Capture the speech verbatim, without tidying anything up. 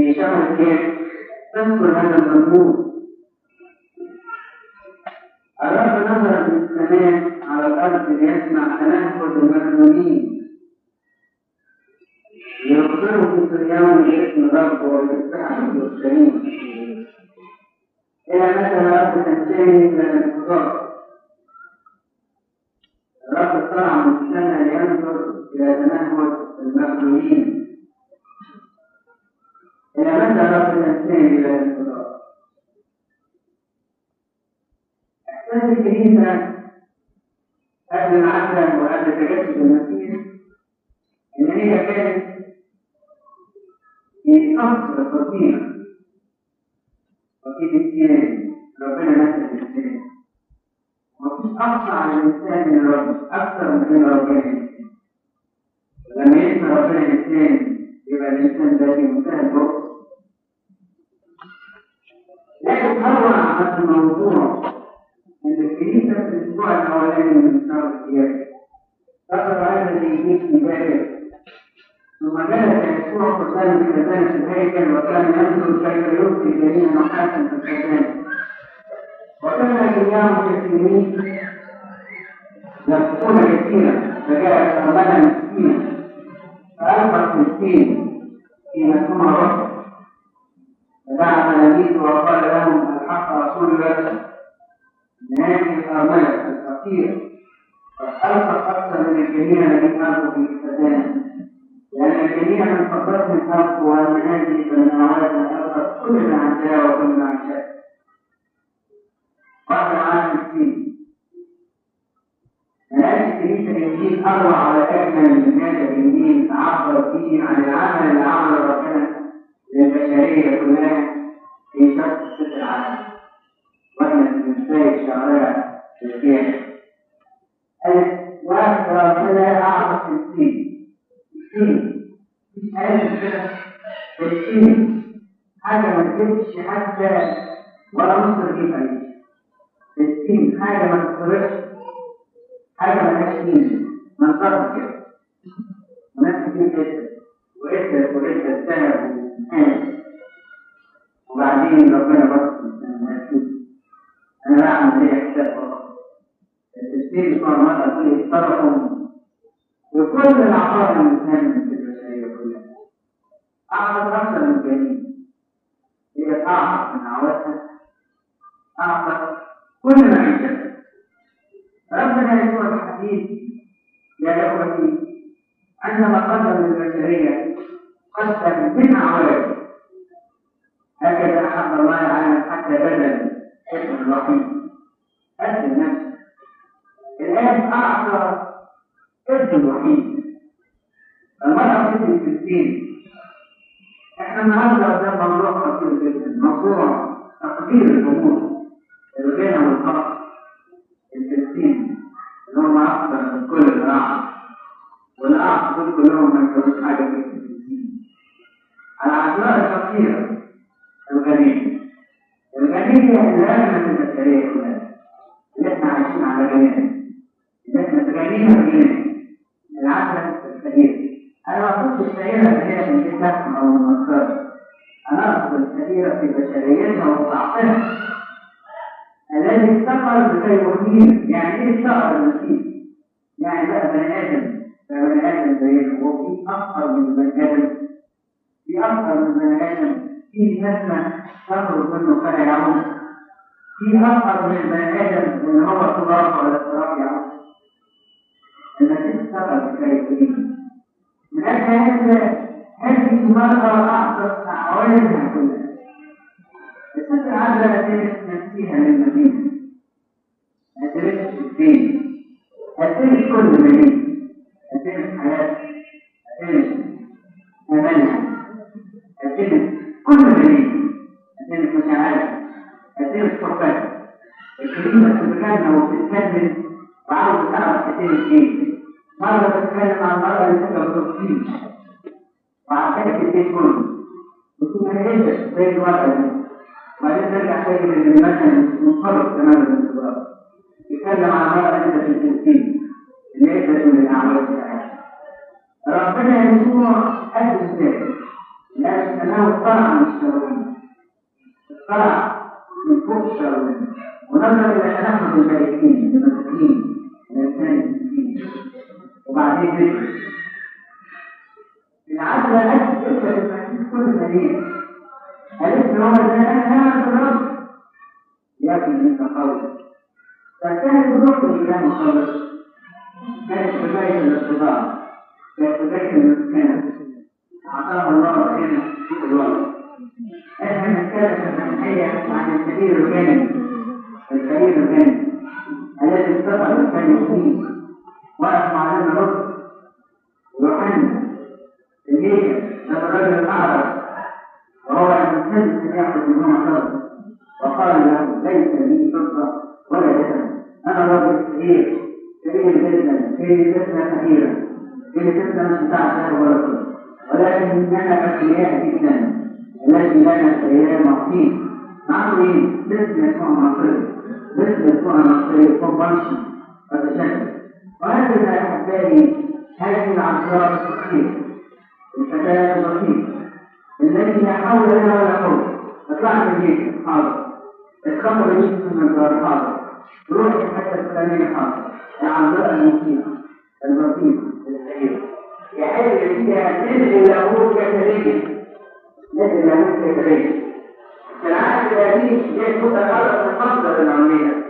في شهر كام تذكر هذا المضمون. الرب نظر من السماء على الأرض ليسمع تنهد المسؤولين يغفروا في صيام باسم الرب ويفتح المرسلين. إلى متى يا رب تنتهي إلى الانقضاء؟ الرب طلع من السماء لينظر إلى تنهد المسؤولين. إلى متى يا رب تنتهي إلى الانقضاء؟ إحساس الكنيسة قبل العدل وقبل تجسد المسيح إن هي كانت في قصر خطير وفي الإنسان ربنا نفسه الإنسان ومفيش أقصى على الإنسان من الرب أكثر من ربنا. لما يسمى ربنا الإنسان يبقى الإنسان ده في منتهى البؤس. لكن أروع على الموضوع إن الكنيسة في الأسبوع الأولاني من شهر القيامة ذكر هذا الإنجيل مباشر، ثم جلس يسوع قدام الخزانة في الهيكل وكان ينظر كيف يلقي جميع محاسن في الخزانة. وكان أيام كثيرين يبكون كثيرا فجاءت أرملة مسكينة فألقت مسكين في مسكون رب فدعا تلاميذه وقال لهم الحق رسول الله إن هذه الأرملة الفقيرة قد ألقت أكثر من الجميع الذين ألقوا في الخزانة، لأن الجميع من فضلهم الحق وأن هذه بالنوازل ألقت كل ما عندها وكل ما عندها. بعد عام السين ملاك الكنيسة الإنجيل أروع على أجمل من هذا الإنجيل تعبر فيه عن العمل اللي عمله ربنا للبشرية كلها في شرط الست العالم وإحنا من شوية الشعراء الكيان. واحد ربنا أعطى السين السين مش عارف كده السين حاجة ما تجيبش حتى ولا نص رغيف عليه. السين حاجة ما تصرفش، حاجة ما تشكيل من صرف كده ونفس كده كده وإدت وإدت السنة ومحاس وبعدين ربنا بطل السنة. أنا لا أعمل ليه حساب فقط التسليم بسمع المرأة تقول يتصرفوا وكل العطاء المسلم في البشرية كلها أعطت أكثر من الجميل. هي أعطت من عواتها، أعطت كل ما عندها. ربنا يسوع الحديث يا إخوتي عندما قدم للبشرية قدم من عواتها. هكذا أحب الله العالم حتى بذل ابن الوحيد قدم نفسه. الآن أعطى ابن الوحيد. المرأة في الدين احنا النهارده قدام موضوع خطير جدا، موضوع تقدير الأمور الغنى والفقر. الفلسطين اللي هم أكثر من كل الأعراض والأعراض دول كلهم ما يسووش حاجة في الفلسطين. على عشرات الفقيرة الغنية الغنية اللي أغنى من البشرية كلها اللي احنا عايشين على جميعها اللي احنا تغنينا بجنيه العسل الفقير. أنا ما أقصدش السعيرة اللي هي من الكتاب أو من المصدر، أنا أقصد السعيرة في بشريتها وضعفها الذي افتقر لكي يغنيه. يعني إيه افتقر المسيح؟ يعني بقى بني آدم بني آدم زينا وفي أكثر من بني آدم في أكثر من بني آدم في نسمة تخرج منه فلا يعود، في أكثر من بني آدم إن هو تضاف على التراب يعود. المسيح افتقر لكي يغنيه. من أجل هذا هذه المرأة أعطت أعوانها كلها. الست العذراء أدرت نفسها للمدينة، أدرت الدين، أدرت كل مدينة، أدرت حياتها، أدرت أمانها، أدرت كل مدينة، أدرت مشاعرها، أدرت حبها. الكلمة تتكلم وتتكلم وعاوز تعرف أدرت إيه. مرة تتكلم عن مرة يسمى التوكيل وعكاك البيت كله وتقول هيجب زي الورقة دي وبعدين ترجع تجد ان المثل منطلق تماما الانتظار. يتكلم عن مرة انت في التوكيل اللي يقدر من الأعمال بتاعتها. ربنا يسوع قد ازاي؟ لأن لأنه اطلع من الشراوين، اطلع من فوق الشراوين، ونظر إلى تنفس البائسين المساكين الإنسان المسكين، وبعدين ذكر العدل أجل إلى المسيح كل مدينة، الاسم هو الذي أنا الرب لكن من قوله، فكانت الروح الإله مخلص، كانت بداية الاستضاء، كانت بداية المسكنة، أعطاها الله لنا في الوقت. احنا نتكلم عن عن الكبير الغني، الكبير الغني الذي استطاع الإنسان يحميه، وقف مع لنا رب ويوحنا الهيكل لما الرجل الأعرج وهو المسلم أن يأخذ منهما خلق، وقال له ليس لي فضة ولا ذهب، أنا رجل كبير كبير جدا كبير جدا كثيرا كبير جدا مش بتاع شهر ولا كل، ولكن إننا أشياء جدا التي لنا سيئة مقيم نعمل إيه؟ باسم يكون مصري، باسم يكون مصري كومبانشن وتشكل. وهكذا أحبائي هذه العنصرات الصحية الفتاة البسيطة التي لا حول لها ولا قوة، اطلع من هيك حاضر، اتخبر ليش من الدار حاضر، روح حتى الثانية حاضر، العنصرة المسيحة البسيطة السيئة يحل فيها نزل له كثيرين، نزل له كثيرين. العالم القديم جاء متغرب من مصدر العملية،